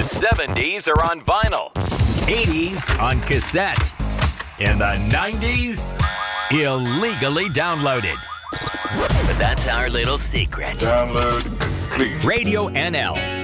The 70s are on vinyl, 80s on cassette, and the 90s illegally downloaded. But that's our little secret. Download, please. Radio NL.